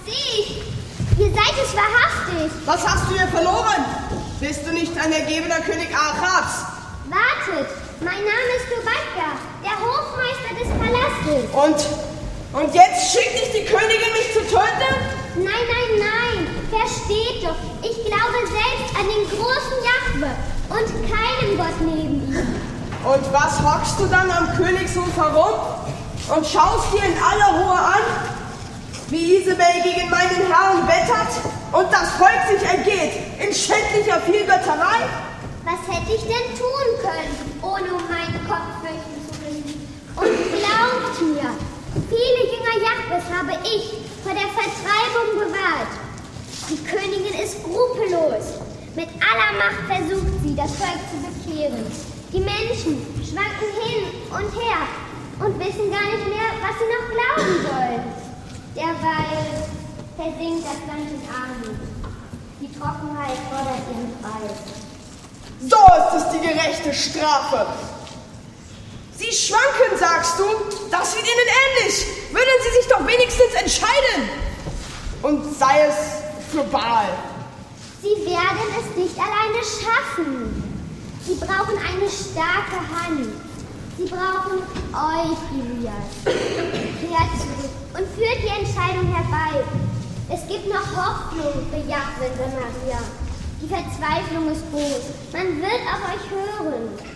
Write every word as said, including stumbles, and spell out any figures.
sehe ich. Ihr seid es wahrhaftig. Was hast du hier verloren? Bist du nicht ein ergebener König Achats? Wartet, mein Name ist Tobadka, der Hofmeister des Palastes. Und, und jetzt schickt dich die Königin, mich zu töten? Nein, nein, nein, versteht doch, ich glaube selbst an den großen Jahwe und keinem Gott neben ihm. Und was hockst du dann am Königshof herum und schaust dir in aller Ruhe an, wie Isabel gegen meinen Herrn wettert und das Volk sich ergeht in schändlicher Vielgötterei? Was hätte ich denn tun können, ohne um meinen Kopf fürchten zu müssen? Und glaubt mir, viele Jünger Jahwes habe ich vor der Vertreibung bewahrt. Die Königin ist skrupellos. Mit aller Macht versucht sie, das Volk zu bekehren. Die Menschen schwanken hin und her und wissen gar nicht mehr, was sie noch glauben sollen. Derweil versinkt das Land in Armut. Die Trockenheit fordert ihren Preis. So ist es die gerechte Strafe. Sie schwanken, sagst du? Das wird ihnen ähnlich. Würden sie sich doch wenigstens entscheiden. Und sei es für Baal. Sie werden es nicht alleine schaffen. Sie brauchen eine starke Hand. Sie brauchen euch, Ilias. Kehrt zurück und führt die Entscheidung herbei. Es gibt noch Hoffnung für Jahwe, Samaria. Die Verzweiflung ist groß. Man wird auf euch hören.